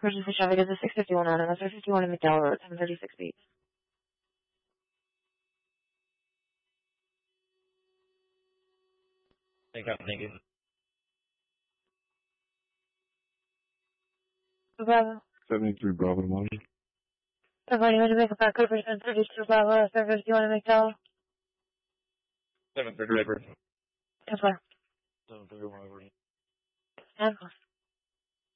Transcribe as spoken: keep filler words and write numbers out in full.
Emergency traffic is a six fifty-one on and that's fifty-one in McDowell Road, seven thirty-six feet. Thank you. Thank you. Bravo. seventy-three Bravo, morning. Everybody, want to make a back over seven thirty-two Bravo, seven fifty-one in McDowell? seven thirty River. Yes, sir. seven thirty-one River. And